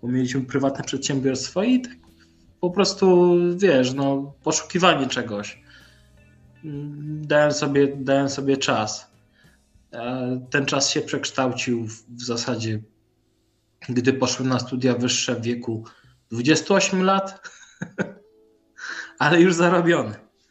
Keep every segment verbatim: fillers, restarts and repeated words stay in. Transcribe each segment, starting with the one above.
bo mieliśmy prywatne przedsiębiorstwo i tak po prostu, wiesz, no, poszukiwanie czegoś. Dałem sobie, dałem sobie czas. Ten czas się przekształcił w, w zasadzie, gdy poszłem na studia wyższe w wieku dwudziestu ośmiu lat, ale już zarobiony.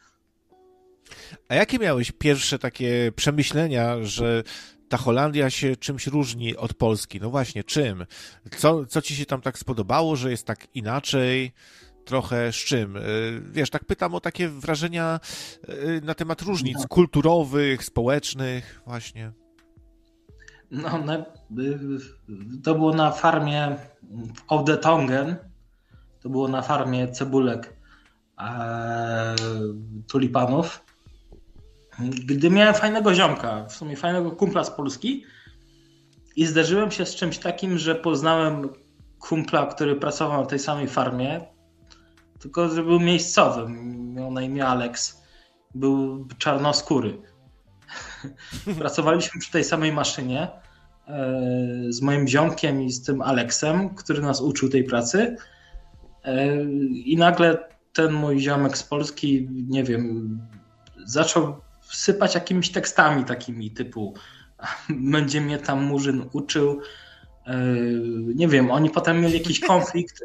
A jakie miałeś pierwsze takie przemyślenia, że ta Holandia się czymś różni od Polski? No właśnie, czym? Co, co ci się tam tak spodobało, że jest tak inaczej? Trochę z czym? Wiesz, tak pytam o takie wrażenia na temat różnic no. kulturowych, społecznych, właśnie. No, na, to było na farmie w Oudetongen, to było na farmie cebulek e, tulipanów. Gdy miałem fajnego ziomka, w sumie fajnego kumpla z Polski i zderzyłem się z czymś takim, że poznałem kumpla, który pracował na tej samej farmie, tylko że był miejscowym, miał na imię Alex, był czarnoskóry. Pracowaliśmy przy tej samej maszynie z moim ziomkiem i z tym Alexem, który nas uczył tej pracy i nagle ten mój ziomek z Polski, nie wiem, zaczął sypać jakimiś tekstami takimi typu będzie mnie tam Murzyn uczył, nie wiem, oni potem mieli jakiś konflikt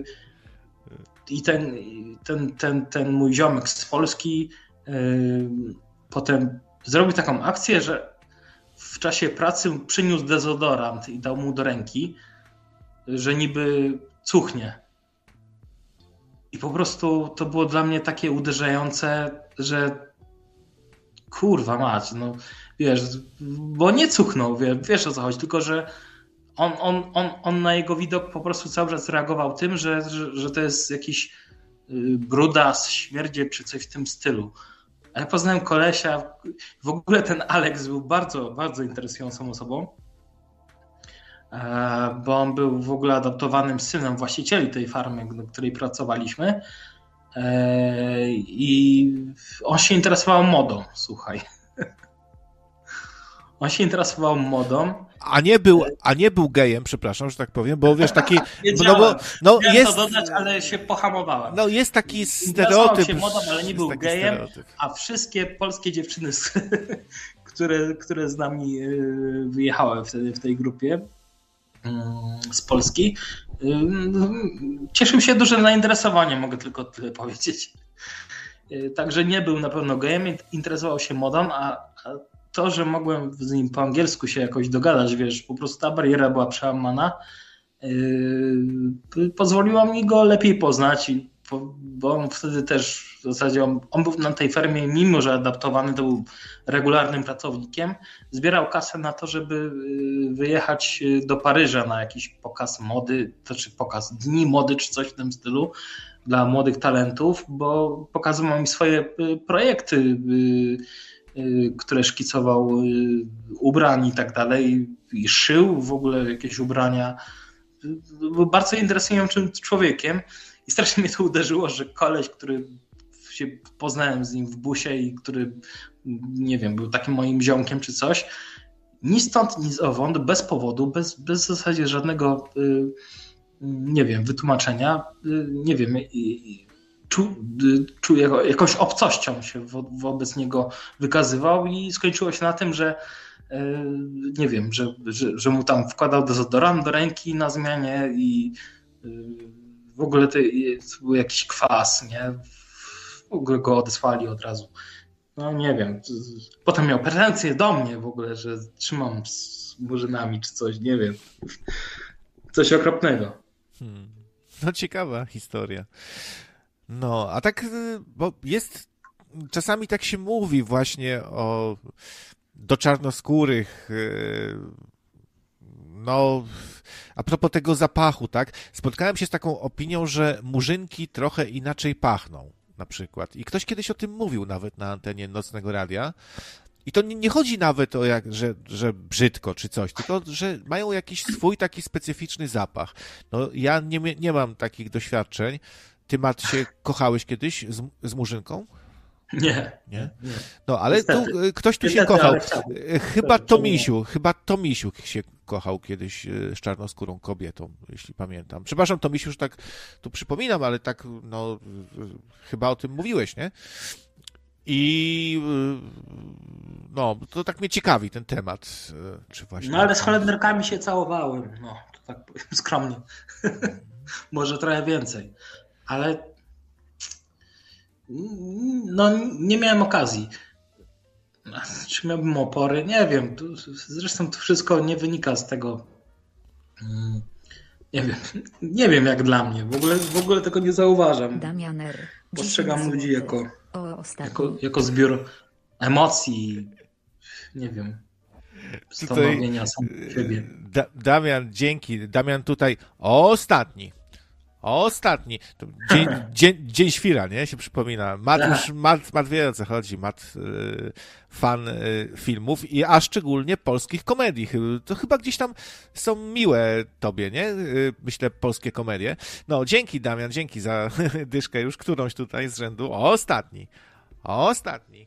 i ten, ten, ten, ten mój ziomek z Polski potem zrobił taką akcję, że w czasie pracy przyniósł dezodorant i dał mu do ręki, że niby cuchnie. I po prostu to było dla mnie takie uderzające, że kurwa mać, no wiesz, bo nie cuchnął, wiesz, wiesz o co chodzi, tylko że on, on, on, on na jego widok po prostu cały czas reagował tym, że, że, że to jest jakiś brudas, śmierdzie czy coś w tym stylu. A ja poznałem kolesia, w ogóle ten Alex był bardzo, bardzo interesującą osobą, bo on był w ogóle adoptowanym synem właścicieli tej farmy, na której pracowaliśmy i on się interesował modą, słuchaj. On się interesował modą. A nie był, a nie był gejem, przepraszam, że tak powiem, bo wiesz, taki... no, bo, no, Chciałem jest, to dodać, ale się pohamowałem. No jest taki stereotyp. się modą, ale nie był gejem, stereotyp. A wszystkie polskie dziewczyny, które, które z nami wyjechały wtedy w tej grupie z Polski, cieszył się dużym zainteresowaniem, mogę tylko tyle powiedzieć. Także nie był na pewno gejem, interesował się modą, a, a to, że mogłem z nim po angielsku się jakoś dogadać, wiesz, po prostu ta bariera była przełamana, yy, pozwoliła mi go lepiej poznać, i po, bo on wtedy też w zasadzie, on, on był na tej fermie, mimo że adaptowany, to był regularnym pracownikiem, zbierał kasę na to, żeby wyjechać do Paryża na jakiś pokaz mody, to czy pokaz dni mody, czy coś w tym stylu, dla młodych talentów, bo pokazywał mi swoje projekty, które szkicował ubrań i tak dalej, i szył w ogóle jakieś ubrania. Był bardzo interesującym człowiekiem i strasznie mnie to uderzyło, że koleś, który się poznałem z nim w busie i który, nie wiem, był takim moim ziomkiem czy coś, ni stąd, ni zowąd, bez powodu, bez, bez w zasadzie żadnego, nie wiem, wytłumaczenia, nie wiem, Czu, czu, jakąś obcością się wo, wobec niego wykazywał i skończyło się na tym, że yy, nie wiem, że, że, że mu tam wkładał dezodorant do ręki na zmianie i yy, w ogóle to, to był jakiś kwas, nie? W ogóle go odesłali od razu. No nie wiem. Potem miał pretensje do mnie w ogóle, że trzymam z murzynami czy coś, nie wiem. Coś okropnego. Hmm. No ciekawa historia. No, a tak, bo jest, czasami tak się mówi właśnie o, do czarnoskórych, no, a propos tego zapachu, tak, spotkałem się z taką opinią, że murzynki trochę inaczej pachną, na przykład, i ktoś kiedyś o tym mówił nawet na antenie Nocnego Radia, i to nie, nie chodzi nawet o jak, że, że brzydko czy coś, tylko że mają jakiś swój taki specyficzny zapach. No, ja nie, nie mam takich doświadczeń. Ty, Mat, się kochałeś kiedyś z, z murzynką? Nie. Nie? No, ale Niestety. tu ktoś tu się Niestety, kochał. ale chciałbym. Chyba Tomisiu, chyba Tomisiu się kochał kiedyś z czarnoskórą kobietą, jeśli pamiętam. Przepraszam, Tomisiu, że tak tu przypominam, ale tak, no, chyba o tym mówiłeś, nie? I no, to tak mnie ciekawi ten temat. Czy właśnie... No ale z Holenderkami się całowałem, no, to tak powiem skromnie. Może trochę więcej. Ale no nie miałem okazji. Czy miałbym opory? Nie wiem. Zresztą to wszystko nie wynika z tego. Nie wiem. Nie wiem jak dla mnie. W ogóle, w ogóle tego nie zauważam. Damianer. Postrzegam ludzi jako, jako, jako zbiór emocji. Nie wiem. Stanowienia sam siebie. Da, Damian, dzięki. Damian tutaj ostatni. Ostatni. To dzień, dzień, dzień świra, nie? Się przypomina. Mat już, Mat, Mat wie o co chodzi. Mat y, fan y, filmów i a szczególnie polskich komedii. To chyba gdzieś tam są miłe tobie, nie? Y, myślę, polskie komedie. No, dzięki Damian, dzięki za dyszkę już którąś tutaj z rzędu. O, ostatni. O, ostatni.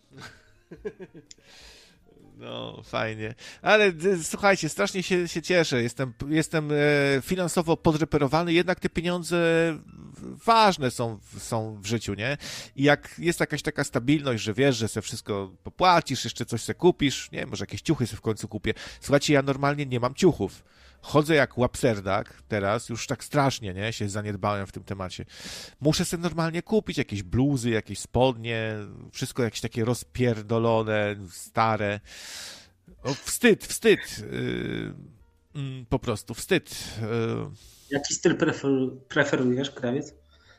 No, fajnie. Ale słuchajcie, strasznie się, się cieszę. Jestem, jestem e, finansowo podreperowany, jednak te pieniądze ważne są, są w życiu, nie? I jak jest jakaś taka stabilność, że wiesz, że sobie wszystko popłacisz, jeszcze coś sobie kupisz, nie, może jakieś ciuchy sobie w końcu kupię. Słuchajcie, ja normalnie nie mam ciuchów. Chodzę jak łapserdak teraz, już tak strasznie, nie, się zaniedbałem w tym temacie. Muszę sobie normalnie kupić jakieś bluzy, jakieś spodnie, wszystko jakieś takie rozpierdolone, stare. O, wstyd, wstyd. Yy, po prostu wstyd. Yy. Jaki styl prefer- preferujesz, krawiec?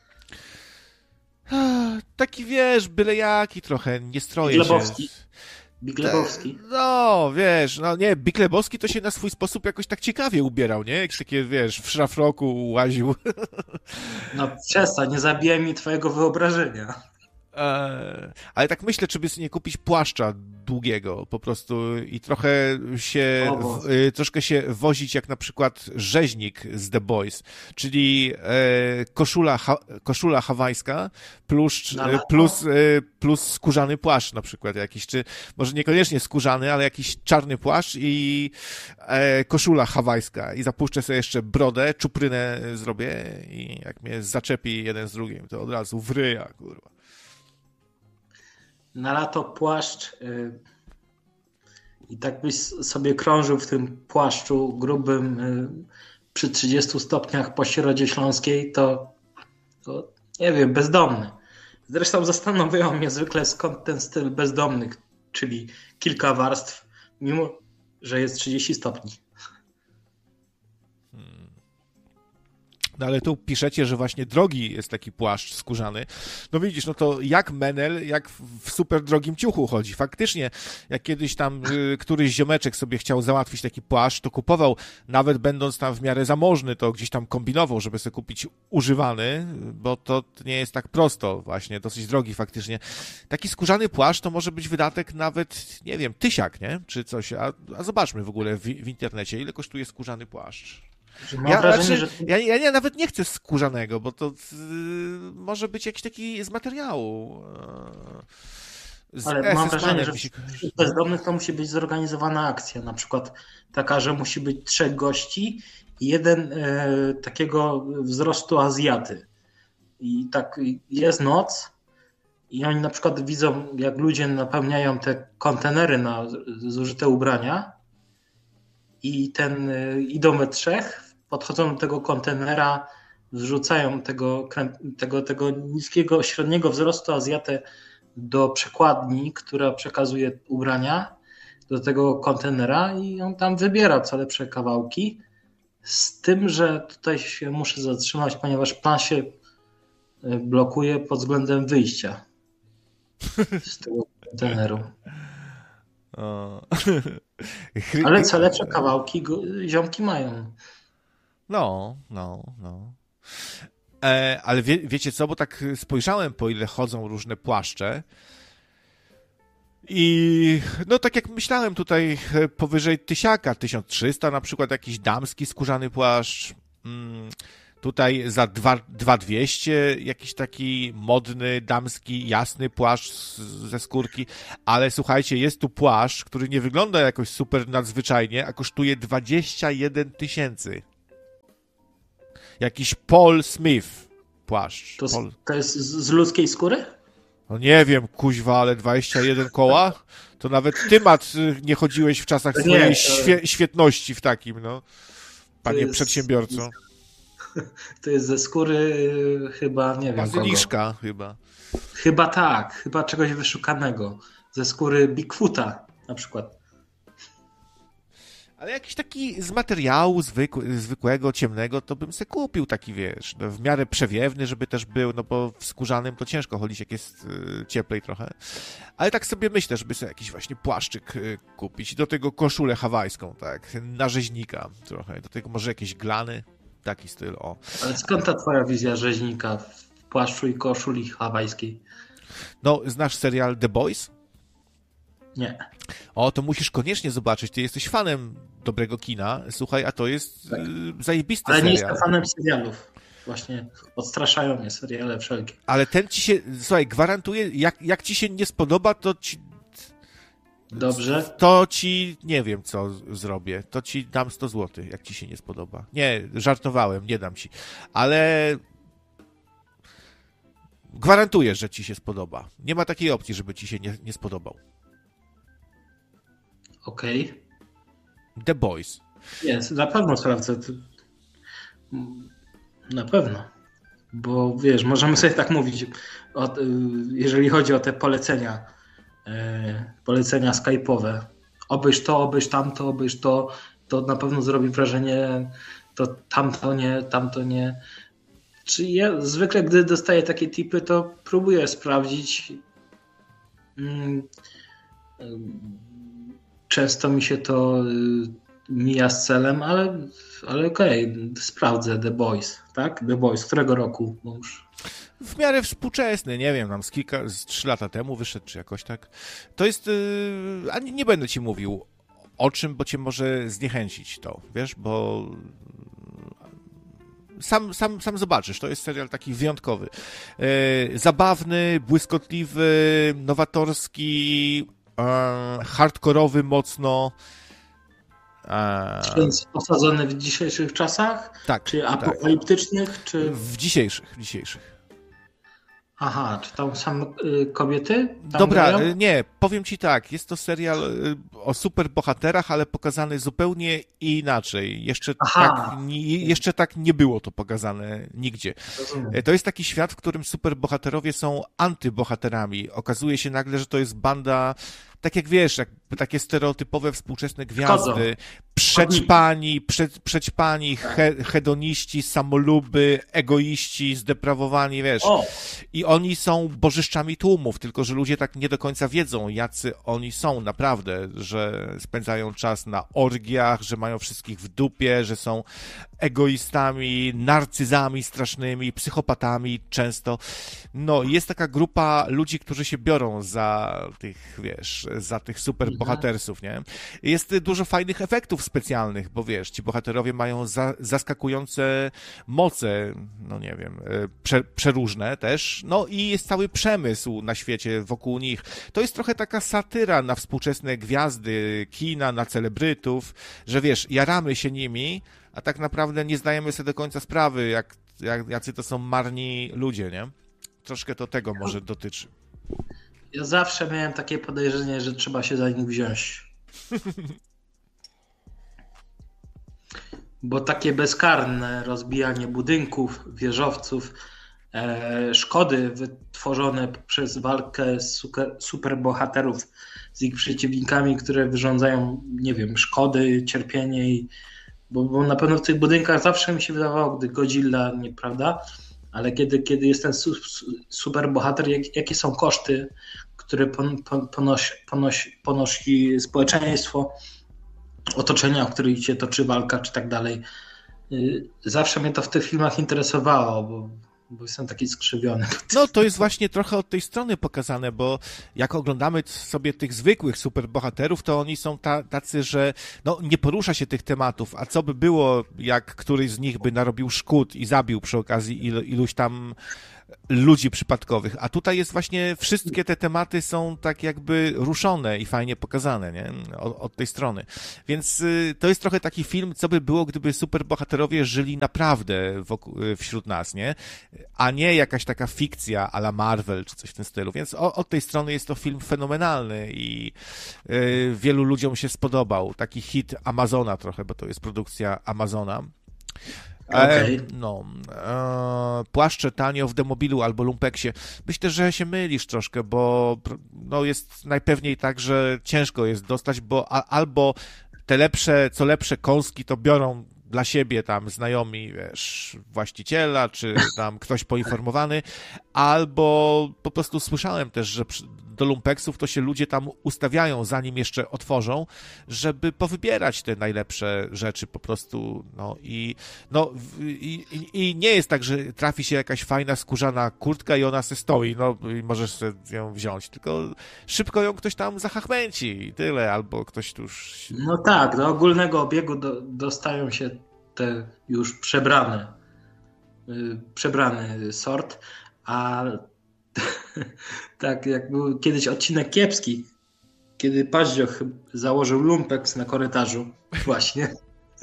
Taki, wiesz, byle jaki trochę, nie stroję Glebowski. się. Big Lebowski. No, wiesz, no nie, Big Lebowski to się na swój sposób jakoś tak ciekawie ubierał, nie? Jakieś takie, wiesz, w szlafroku łaził. No przestań, nie zabijaj mi twojego wyobrażenia. Eee, ale tak myślę, czy by sobie nie kupić płaszcza długiego po prostu i trochę się, w, y, troszkę się wozić jak na przykład rzeźnik z The Boys, czyli e, koszula, ha, koszula hawajska plus, No, no. plus, e, plus skórzany płaszcz na przykład jakiś, czy może niekoniecznie skórzany, ale jakiś czarny płaszcz i e, koszula hawajska i zapuszczę sobie jeszcze brodę, czuprynę zrobię i jak mnie zaczepi jeden z drugim, to od razu w ryja, kurwa. Na lato płaszcz yy, i tak byś sobie krążył w tym płaszczu grubym yy, przy trzydziestu stopniach po Środzie Śląskiej, to, to nie wiem, bezdomny. Zresztą zastanawiało mnie zwykle skąd ten styl bezdomnych, czyli kilka warstw, mimo że jest trzydzieści stopni. No ale tu piszecie, że właśnie drogi jest taki płaszcz skórzany. No widzisz, no to jak menel, jak w super drogim ciuchu chodzi. Faktycznie, jak kiedyś tam y, któryś ziomeczek sobie chciał załatwić taki płaszcz, to kupował, nawet będąc tam w miarę zamożny, to gdzieś tam kombinował, żeby sobie kupić używany, bo to nie jest tak prosto właśnie, dosyć drogi faktycznie. Taki skórzany płaszcz to może być wydatek nawet, nie wiem, tysiak, nie? Czy coś. A, a zobaczmy w ogóle w, w internecie, ile kosztuje skórzany płaszcz. Mam Ja, wrażenie, znaczy, że... ja, ja nie, nawet nie chcę skórzanego, bo to yy, może być jakiś taki z materiału. Yy, z Ale mam wrażenie, że mi się... wśród bezdomnych to musi być zorganizowana akcja, na przykład taka, że musi być trzech gości i jeden e, takiego wzrostu Azjaty. I tak jest noc i oni na przykład widzą, jak ludzie napełniają te kontenery na zużyte ubrania i ten e, idą we trzech, podchodzą do tego kontenera, wrzucają tego, tego, tego niskiego, średniego wzrostu Azjatę do przekładni, która przekazuje ubrania do tego kontenera i on tam wybiera co lepsze kawałki. Z tym, że tutaj się muszę zatrzymać, ponieważ plan się blokuje pod względem wyjścia z tego konteneru. Ale co lepsze kawałki ziomki mają. No, no, no. E, ale wie, wiecie co, bo tak spojrzałem, po ile chodzą różne płaszcze i no tak jak myślałem tutaj powyżej tysiaka, tysiąc trzysta na przykład jakiś damski skórzany płaszcz, mm, Tutaj za dwa tysiące dwieście jakiś taki modny, damski, jasny płaszcz z, ze skórki, ale słuchajcie, jest tu płaszcz, który nie wygląda jakoś super nadzwyczajnie, a kosztuje dwadzieścia jeden tysięcy. Jakiś Paul Smith płaszcz. To, Paul... to jest z, z ludzkiej skóry? No nie wiem, kuźwa, ale dwadzieścia jeden koła? To nawet ty, Mat, nie chodziłeś w czasach swojej nie, to... świe- świetności w takim, no. Panie jest... przedsiębiorco. To jest ze skóry chyba, nie wiem Bazyliszka kogo. chyba. Chyba tak, chyba czegoś wyszukanego. Ze skóry Bigfoota na przykład. Ale jakiś taki z materiału zwykły, zwykłego, ciemnego, to bym se kupił taki, wiesz, no, w miarę przewiewny, żeby też był, no bo w skórzanym to ciężko chodzić, jak jest y, cieplej trochę. Ale tak sobie myślę, żeby sobie jakiś właśnie płaszczyk y, kupić. Do tego koszulę hawajską, tak, na rzeźnika trochę. Do tego może jakieś glany, taki styl, o. Ale skąd ta twoja wizja rzeźnika w płaszczu i koszuli hawajskiej? No, znasz serial The Boys? Nie. O, to musisz koniecznie zobaczyć. Ty jesteś fanem dobrego kina. Słuchaj, a to jest tak. y, zajebisty Ale serial. nie jestem fanem serialów. Właśnie odstraszają mnie seriale wszelkie. Ale ten ci się, słuchaj, gwarantuję, jak, jak ci się nie spodoba, to ci... Dobrze. To ci, nie wiem co zrobię. To ci dam sto złotych, jak ci się nie spodoba. Nie, żartowałem, nie dam ci. Ale... Gwarantuję, że ci się spodoba. Nie ma takiej opcji, żeby ci się nie, nie spodobał. Okej. Okay. The Boys. Jest, na pewno sprawdzę. Na pewno. Bo wiesz, możemy sobie tak mówić, o, jeżeli chodzi o te polecenia, polecenia skype'owe. Obejrz to, obejrz tamto, obejrz to, to na pewno zrobi wrażenie, to tamto nie, tamto nie. Czy ja zwykle, gdy dostaję takie tipy, to próbuję sprawdzić. Często mi się to mija z celem, ale, ale okej, okay, sprawdzę The Boys, tak? The Boys, którego roku? Bo już... W miarę współczesny, nie wiem, tam z kilka, z trzy lata temu wyszedł, czy jakoś tak. To jest, yy, a nie, nie będę ci mówił o czym, bo cię może zniechęcić to, wiesz, bo sam, sam, sam zobaczysz, to jest serial taki wyjątkowy. Yy, zabawny, błyskotliwy, nowatorski, yy, hardkorowy mocno. Czy jest osadzony w dzisiejszych czasach? Tak. Czy apokaliptycznych? Tak. Czy... W dzisiejszych, dzisiejszych. Aha, czy tam są y, kobiety? Tam Dobra, grają? nie, powiem ci tak, jest to serial y, o superbohaterach, ale pokazany zupełnie inaczej. Jeszcze tak, nie, jeszcze tak nie było to pokazane nigdzie. Rozumiem. To jest taki świat, w którym superbohaterowie są antybohaterami. Okazuje się nagle, że to jest banda, tak jak wiesz, jak takie stereotypowe współczesne gwiazdy, przećpani, prze, przećpani, he, hedoniści, samoluby, egoiści, zdeprawowani, wiesz. O. I oni są bożyszczami tłumów, tylko że ludzie tak nie do końca wiedzą, jacy oni są naprawdę, że spędzają czas na orgiach, że mają wszystkich w dupie, że są egoistami, narcyzami strasznymi, psychopatami często. No, jest taka grupa ludzi, którzy się biorą za tych, wiesz, za tych super bohatersów, nie? Jest dużo fajnych efektów specjalnych, bo wiesz, ci bohaterowie mają za, zaskakujące moce, no nie wiem, prze, przeróżne też, no i jest cały przemysł na świecie wokół nich. To jest trochę taka satyra na współczesne gwiazdy kina, na celebrytów, że wiesz, jaramy się nimi, a tak naprawdę nie zdajemy sobie do końca sprawy, jak, jak, jacy to są marni ludzie, nie? Troszkę to tego może dotyczy. Ja zawsze miałem takie podejrzenie, że trzeba się za nich wziąć. Bo takie bezkarne rozbijanie budynków, wieżowców, e, szkody wytworzone przez walkę super, superbohaterów z ich przeciwnikami, które wyrządzają, nie wiem, szkody, cierpienie i Bo, bo na pewno w tych budynkach zawsze mi się wydawało, gdy Godzilla, nieprawda? Ale kiedy, kiedy jest ten su, super bohater, jak, jakie są koszty, które pon, pon, ponosi, ponosi, ponosi społeczeństwo, otoczenia, w którym się toczy walka, czy tak dalej. Zawsze mnie to w tych filmach interesowało, bo bo jestem taki skrzywiony. No to jest właśnie trochę od tej strony pokazane, bo jak oglądamy sobie tych zwykłych superbohaterów, to oni są ta, tacy, że no, nie porusza się tych tematów, a co by było, jak któryś z nich by narobił szkód i zabił przy okazji il, iluś tam ludzi przypadkowych, a tutaj jest właśnie, wszystkie te tematy są tak jakby ruszone i fajnie pokazane, nie? Od, od tej strony. Więc y, to jest trochę taki film, co by było, gdyby superbohaterowie żyli naprawdę wokół, wśród nas, nie? A nie jakaś taka fikcja a la Marvel, czy coś w tym stylu. Więc o, od tej strony jest to film fenomenalny i y, wielu ludziom się spodobał. Taki hit Amazona trochę, bo to jest produkcja Amazona. Okay. E, no, e, płaszcze tanio w Demobilu albo Lumpeksie. Myślę, że się mylisz troszkę, bo no, jest najpewniej tak, że ciężko jest dostać, bo a, albo te lepsze, co lepsze kąski to biorą dla siebie tam znajomi, wiesz, właściciela, czy tam ktoś poinformowany, albo po prostu słyszałem też, że do lumpeksów to się ludzie tam ustawiają, zanim jeszcze otworzą, żeby powybierać te najlepsze rzeczy po prostu, no i no i, i, i nie jest tak, że trafi się jakaś fajna skórzana kurtka i ona se stoi, no i możesz sobie ją wziąć, tylko szybko ją ktoś tam zachachmęci i tyle, albo ktoś tu już... No tak, do ogólnego obiegu do, dostają się te już przebrane, yy, przebrany sort, a tak jak był kiedyś odcinek kiepski, kiedy Paździoch założył lumpeks na korytarzu właśnie,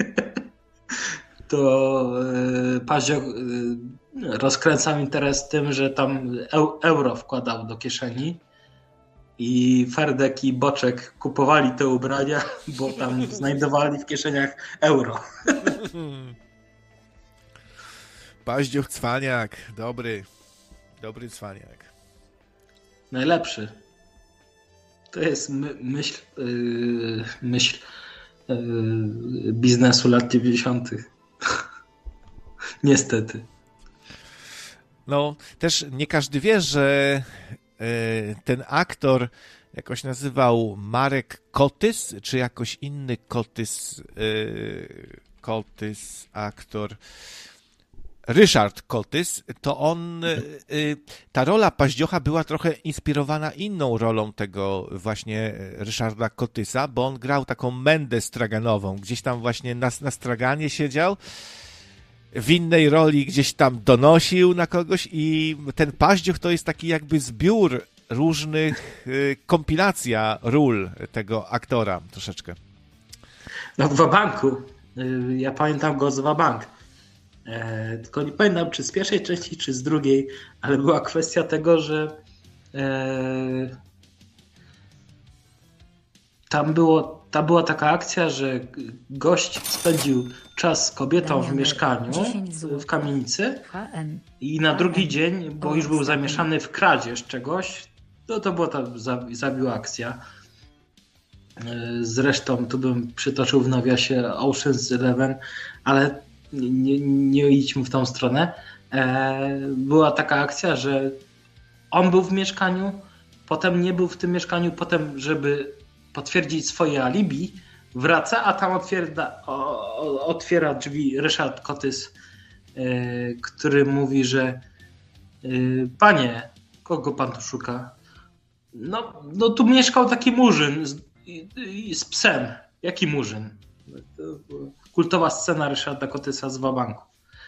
to yy, Paździoch yy, rozkręcał interes tym, że tam eu, euro wkładał do kieszeni i Ferdek i Boczek kupowali te ubrania, bo tam znajdowali w kieszeniach euro. Paździoch cwaniak, dobry, dobry cwaniak. Najlepszy. To jest my, myśl, yy, myśl yy, biznesu lat dziewięćdziesiątych. Niestety. No, też nie każdy wie, że yy, ten aktor jakoś nazywał Marek Kotys, czy jakoś inny Kotys, yy, Kotys, aktor... Ryszard Kotys, to on, ta rola Paździocha była trochę inspirowana inną rolą tego właśnie Ryszarda Kotysa, bo on grał taką Mędę Straganową, gdzieś tam właśnie na, na straganie siedział, w innej roli gdzieś tam donosił na kogoś i ten Paździoch to jest taki jakby zbiór różnych, kompilacja ról tego aktora troszeczkę. No w Wabanku, ja pamiętam go z Wabank. E, tylko nie pamiętam, czy z pierwszej części, czy z drugiej, ale była kwestia tego, że e, tam było, ta była taka akcja, że gość spędził czas z kobietą w mieszkaniu w kamienicy i na drugi dzień, bo już był zamieszany w kradzież czegoś, to, to była ta zabiła akcja. Zresztą tu bym przytoczył w nawiasie Ocean's Eleven, ale nie, nie idźmy w tą stronę. Była taka akcja, że on był w mieszkaniu, potem nie był w tym mieszkaniu, potem, żeby potwierdzić swoje alibi, wraca, a tam otwiera, otwiera drzwi Ryszard Kotys, który mówi, że panie, kogo pan tu szuka? No, no tu mieszkał taki murzyn z, z psem. Jaki murzyn? Kultowa scena Ryszarda Kotysa z Wabanku.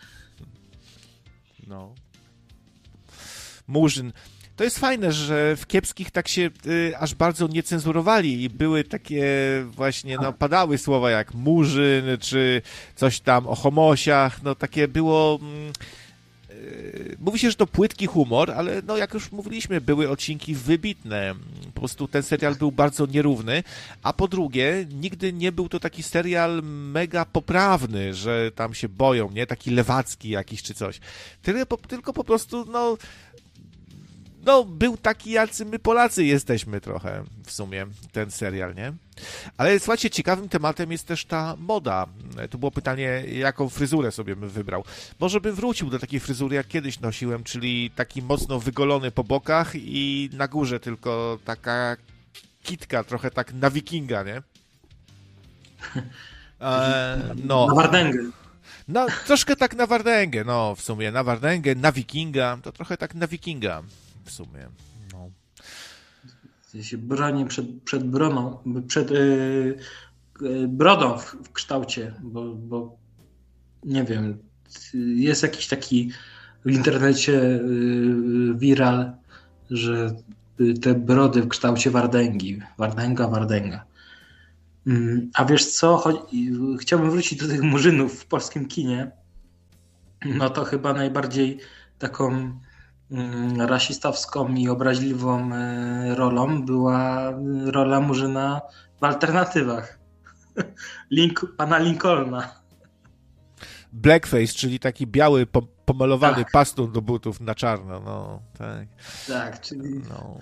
No. Murzyn. To jest fajne, że w kiepskich tak się y, aż bardzo nie cenzurowali i były takie właśnie, no padały słowa jak murzyn, czy coś tam o homosiach, no takie było... Mm, mówi się, że to płytki humor, ale no jak już mówiliśmy, były odcinki wybitne. Po prostu ten serial był bardzo nierówny, a po drugie, nigdy nie był to taki serial mega poprawny, że tam się boją, nie? Taki lewacki jakiś czy coś. Tylko, tylko po prostu, no no, był taki, jacy my Polacy jesteśmy trochę w sumie, ten serial, nie? Ale słuchajcie, ciekawym tematem jest też ta moda. To było pytanie, jaką fryzurę sobie bym wybrał. Może bym wrócił do takiej fryzury, jak kiedyś nosiłem, czyli taki mocno wygolony po bokach i na górze tylko taka kitka, trochę tak na wikinga, nie? E, no. Na wardęgę. No, troszkę tak na Wardęgę, no w sumie, na Wardęgę, na Wikinga, to trochę tak na Wikinga w sumie, no. Się broni przed, przed broną, przed yy, yy, brodą w, w kształcie, bo, bo nie wiem, jest jakiś taki w internecie yy, viral, że te brody w kształcie Wardęgi, Wardęga, Wardęga. Yy, a wiesz co, Chodzi, chciałbym wrócić do tych murzynów w polskim kinie, no to chyba najbardziej taką rasistowską i obraźliwą rolą była rola Murzyna w Alternatywach. Link, pana Lincolna. Blackface, czyli taki biały, pomalowany tak. pastur do butów na czarno, no tak. Tak, czyli... No.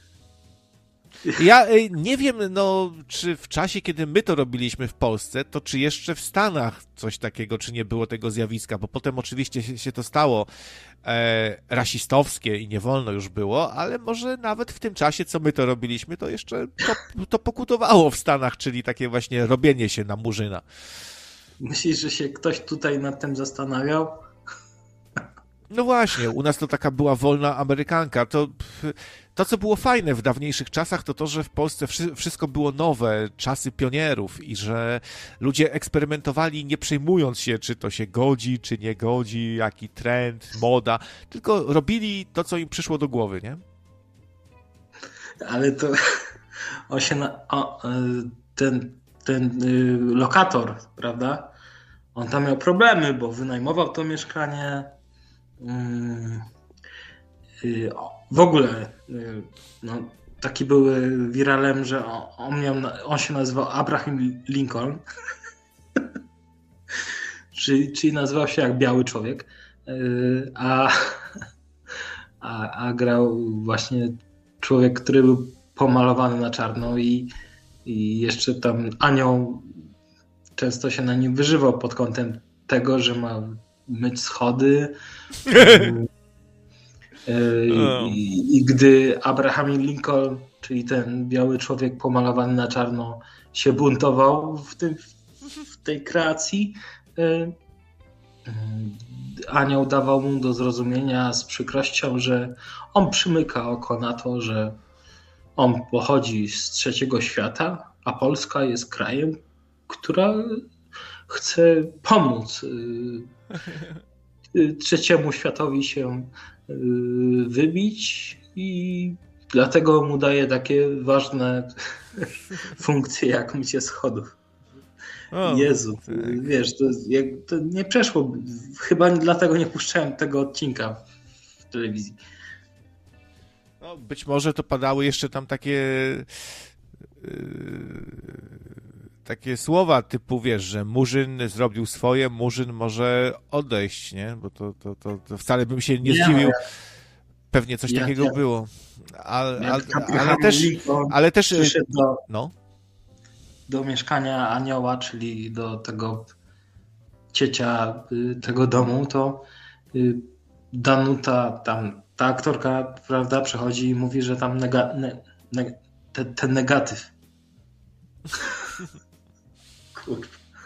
Ja nie wiem, no, czy w czasie, kiedy my to robiliśmy w Polsce, to czy jeszcze w Stanach coś takiego, czy nie było tego zjawiska, bo potem oczywiście się, się to stało e, rasistowskie i nie wolno już było, ale może nawet w tym czasie, co my to robiliśmy, to jeszcze to, to pokutowało w Stanach, czyli takie właśnie robienie się na murzyna. Myślisz, że się ktoś tutaj nad tym zastanawiał? No właśnie, u nas to taka była wolna Amerykanka. To, to, co było fajne w dawniejszych czasach, to to, że w Polsce wszystko było nowe, czasy pionierów i że ludzie eksperymentowali nie przejmując się, czy to się godzi, czy nie godzi, jaki trend, moda, tylko robili to, co im przyszło do głowy, nie? Ale to on się na, o, ten, ten lokator, prawda? On tam miał problemy, bo wynajmował to mieszkanie. W ogóle no, taki były wiralem, że on, miał, on się nazywał Abraham Lincoln, czyli, czyli nazywał się jak biały człowiek, a, a, a grał właśnie człowiek, który był pomalowany na czarno i, i jeszcze tam anioł często się na nim wyżywał pod kątem tego, że ma myć schody. I, I gdy Abraham Lincoln, czyli ten biały człowiek pomalowany na czarno, się buntował w, tym, w tej kreacji, anioł dawał mu do zrozumienia z przykrością, że on przymyka oko na to, że on pochodzi z trzeciego świata, a Polska jest krajem, która chce pomóc trzeciemu światowi się wybić i dlatego mu daje takie ważne funkcje jak mycie schodów. O, Jezu, tak. Wiesz, to, jak, to nie przeszło. Chyba dlatego nie puszczałem tego odcinka w telewizji. No, być może to padały jeszcze tam takie yy, takie słowa typu, wiesz, że Murzyn zrobił swoje, Murzyn może odejść, nie? Bo to, to, to, to wcale bym się nie, nie zdziwił. Ja, Pewnie coś ja, takiego ja, było. Ale, ale, ale też... Ale też do, no. do mieszkania anioła, czyli do tego ciecia tego domu, to Danuta, tam ta aktorka, prawda, przychodzi i mówi, że tam nega, ne, ne, te, ten negatyw. Kurwa.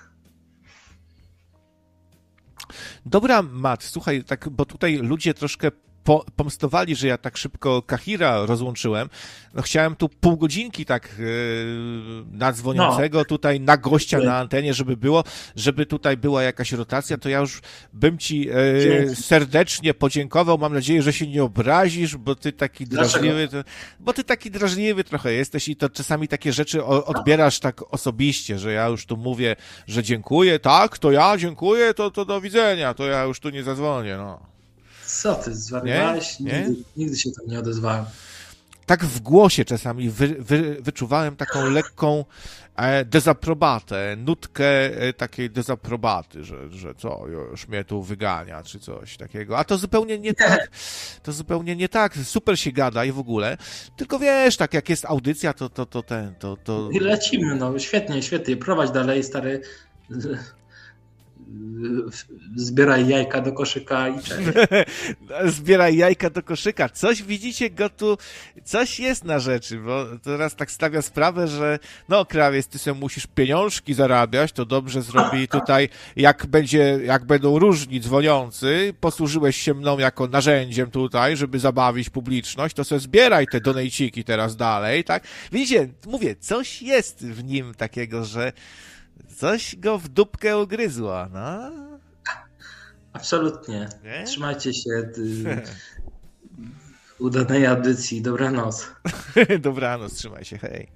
Dobra, Matt, słuchaj, tak, bo tutaj ludzie troszkę po, pomstowali, że ja tak szybko Kahira rozłączyłem. No, chciałem tu pół godzinki tak yy, na dzwoniącego, no. tutaj na gościa na antenie, żeby było, żeby tutaj była jakaś rotacja, to ja już bym ci yy, serdecznie podziękował. Mam nadzieję, że się nie obrazisz, bo ty taki drażliwy, to, bo ty taki drażliwy trochę jesteś i to czasami takie rzeczy odbierasz tak osobiście, że ja już tu mówię, że dziękuję, tak, to ja dziękuję, to, to do widzenia, to ja już tu nie zadzwonię, no. Co ty, zwariowałeś? Nie? Nigdy, nigdy się tam nie odezwałem. Tak w głosie czasami wy, wy, wyczuwałem taką lekką e, dezaprobatę, nutkę e, takiej dezaprobaty, że, że co, już mnie tu wygania, czy coś takiego. A to zupełnie nie tak. To zupełnie nie tak. Super się gada i w ogóle. Tylko wiesz, tak jak jest audycja, to to, to ten, to, to... I lecimy, no świetnie, świetnie. Prowadź dalej, stary. zbieraj jajka do koszyka i cześć. Zbieraj jajka do koszyka. Coś widzicie go tu, coś jest na rzeczy, bo teraz tak stawia sprawę, że no krawiec, ty sobie musisz pieniążki zarabiać, to dobrze zrobi tutaj, jak będzie, jak będą różni dzwoniący, posłużyłeś się mną jako narzędziem tutaj, żeby zabawić publiczność, to sobie zbieraj te donejciki teraz dalej, tak? Widzicie, mówię, coś jest w nim takiego, że coś go w dupkę ugryzło, no. Absolutnie. Nie? Trzymajcie się y, udanej audycji. Dobranoc. Dobranoc, trzymaj się, hej.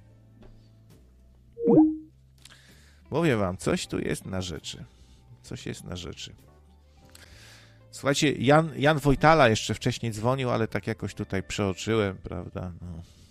Mówię wam, coś tu jest na rzeczy. Coś jest na rzeczy. Słuchajcie, Jan, Jan Wojtala jeszcze wcześniej dzwonił, ale tak jakoś tutaj przeoczyłem, prawda? No.